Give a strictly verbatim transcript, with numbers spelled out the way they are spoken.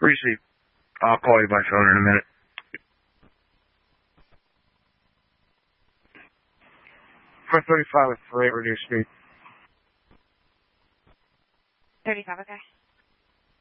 Receive. I'll call you by phone in a minute. four thirty-five with rate reduced speed. thirty-five, okay.